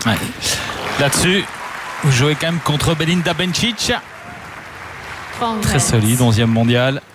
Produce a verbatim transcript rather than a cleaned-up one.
Ouais. Là-dessus, vous jouez quand même contre Belinda Bencic. Très solide, onzième mondial.